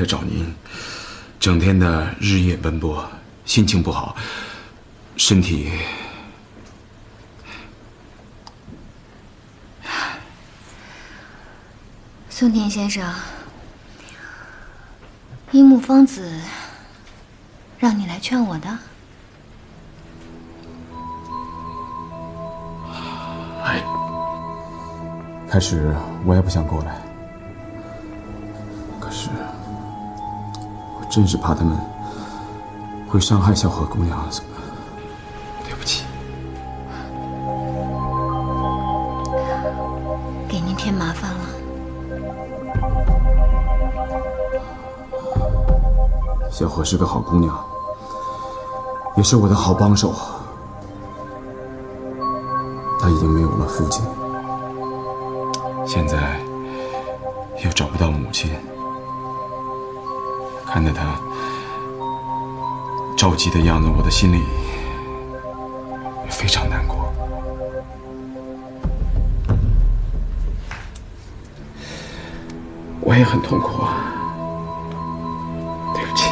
了找您，整天的日夜奔波，心情不好，身体…… 松田先生，樱木芳子让你来劝我的。 哎，开始我也不想过来，可是我真是怕他们会伤害小河姑娘，对不起。 给您添麻烦了。 小河是个好姑娘，也是我的好帮手。她已经没有了父亲，现在又找不到母亲，看着她着急的样子，我的心里也非常难过。我也很痛苦啊，对不起。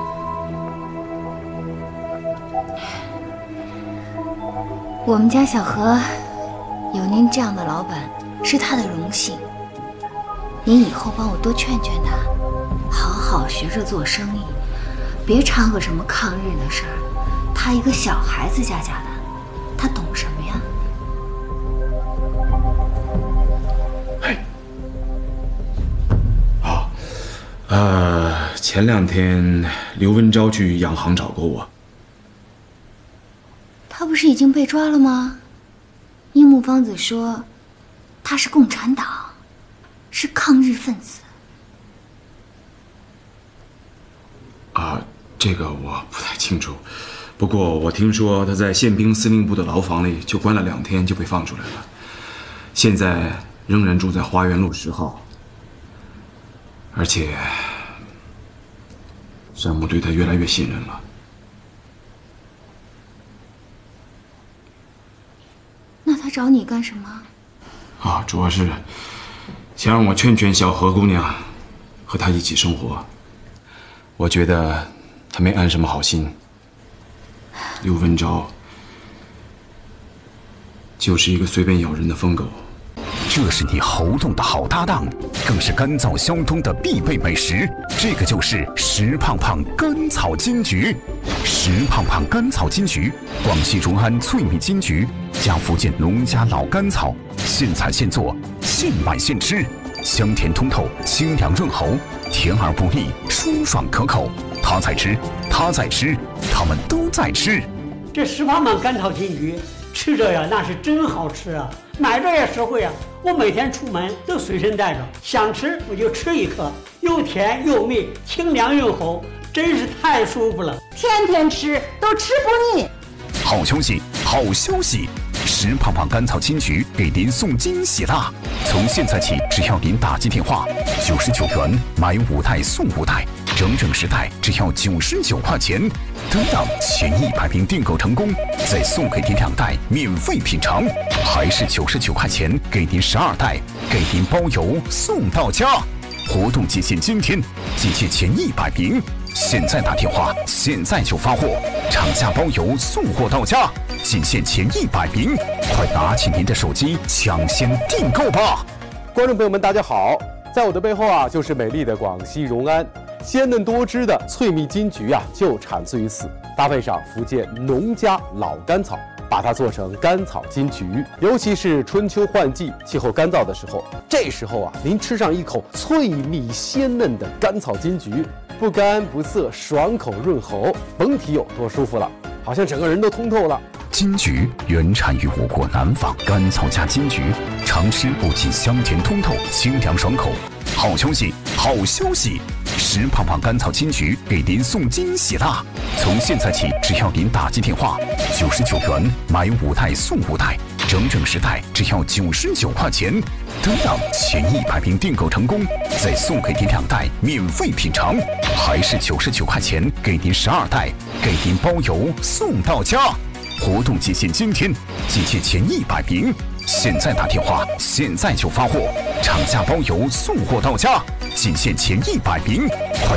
我们家小何有您这样的老板，是他的荣幸。您以后帮我多劝劝他，好好学着做生意，别掺和什么抗日的事儿。他一个小孩子家的，他懂什么呀？ 前2天刘文昭去洋行找过我。 他不是已经被抓了吗？樱木芳子说他是共产党，是抗日分子。 这个我不太清楚，不过我听说他在宪兵司令部的牢房里就关了2天就被放出来了，现在仍然住在花园路10号，而且山姆对他越来越信任了。 那他找你干什么？ 主要是想让我劝劝小何姑娘，和她一起生活。我觉得她没安什么好心。刘文昭就是一个随便咬人的疯狗。 这是你喉咙的好搭档，更是干燥消冬的必备美食。这个就是石胖胖甘草金桔。石胖胖甘草金桔，广西荣安脆米金桔加福建农家老甘草，现采现做，现买现吃，香甜通透，清凉润喉，甜而不腻，舒爽可口。他在吃，他在吃，他们都在吃。 这石胖胖甘草金桔吃着呀，那是真好吃啊！买着也实惠啊！我每天出门都随身带着，想吃我就吃一颗，又甜又蜜，清凉润喉，真是太舒服了。 天天吃都吃不腻。 好消息，好消息！石胖胖甘草金桔给您送惊喜啦！从现在起，只要您打进电话，99元买5袋送5袋，整整10袋只要99块钱。等到前100名订购成功，再送给您2袋免费品尝，还是99块钱给您12袋，给您包邮送到家。活动期限今天，急切前100名，现在打电话，现在就发货，厂家包邮送货到家，仅限前100名，快拿起您的手机抢先订购吧！ 观众朋友们，大家好，在我的背后就是美丽的广西荣安，鲜嫩多汁的脆蜜金桔就产自于此，搭配上福建农家老甘草，把它做成甘草金桔。尤其是春秋换季，气候干燥的时候，这时候您吃上一口脆蜜鲜嫩的甘草金桔，不干不涩，爽口润喉，甭提有多舒服了，好像整个人都通透了。 金桔原产于我国南方，甘草加金桔，常吃不仅香甜通透，清凉爽口。好消息，好消息！石胖胖甘草金桔给您送惊喜啦！从现在起，只要您打进电话，99元买5袋送5袋，整整10袋只要99块钱。等到前100名订购成功，再送给您2袋免费品尝，还是99块钱给您12袋，给您包邮送到家。活动期限今天，急切前100名，现在打电话，现在就发货，厂家包邮送货到家，仅限前100名，快